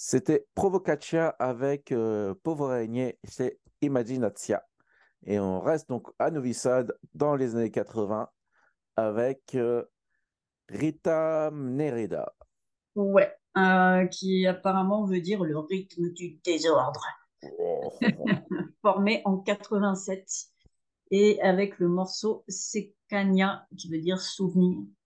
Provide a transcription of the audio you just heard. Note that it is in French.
C'était Provocaccia avec Pauvre Régnier, c'est Imaginazia. Et on reste donc à Novi Sad dans les années 80 avec Rita Nereda. Ouais, qui apparemment veut dire le rythme du désordre, formé en 87 et avec le morceau Sekania qui veut dire souvenir.